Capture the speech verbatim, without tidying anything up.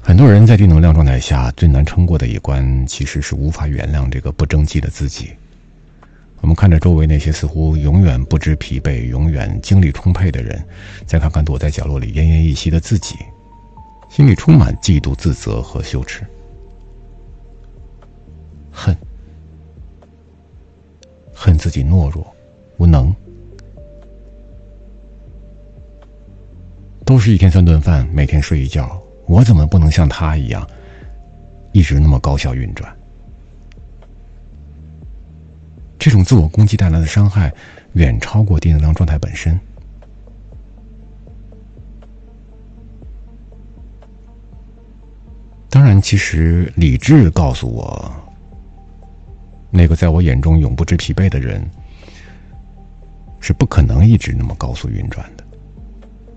很多人在低能量状态下最难撑过的一关，其实是无法原谅这个不争气的自己。我们看着周围那些似乎永远不知疲惫、永远精力充沛的人，再看看躲在角落里奄奄一息的自己，心里充满嫉妒、自责和羞耻。恨，恨自己懦弱、无能。都是一天三顿饭，每天睡一觉，我怎么不能像他一样，一直那么高效运转？这种自我攻击带来的伤害，远超过低能量状态本身。当然，其实理智告诉我，那个在我眼中永不知疲惫的人，是不可能一直那么高速运转的。